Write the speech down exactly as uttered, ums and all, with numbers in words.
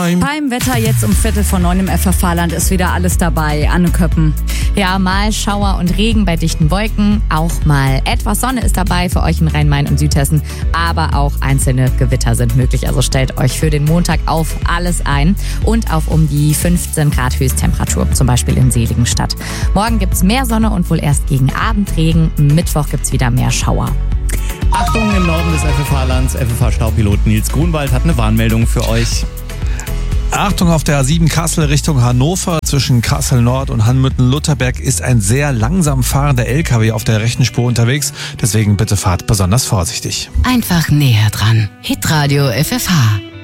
Time. Beim Wetter jetzt um Viertel vor neun im F F H-Land ist wieder alles dabei. Anne Köppen. Ja, mal Schauer und Regen bei dichten Wolken. Auch mal etwas Sonne ist dabei für euch in Rhein-Main und Südhessen. Aber auch einzelne Gewitter sind möglich. Also stellt euch für den Montag auf alles ein. Und auf um die fünfzehn Grad Höchsttemperatur. Zum Beispiel in Seligenstadt. Morgen gibt's mehr Sonne und wohl erst gegen Abend Regen. Mittwoch gibt's wieder mehr Schauer. Achtung, im Norden des F F H-Lands, F F H-Staupilot Nils Grunwald hat eine Warnmeldung für euch. Achtung, auf der A sieben Kassel Richtung Hannover zwischen Kassel Nord und Hanmüttel-Lutherberg ist ein sehr langsam fahrender L K W auf der rechten Spur unterwegs. Deswegen bitte fahrt besonders vorsichtig. Einfach näher dran. Hitradio F F H.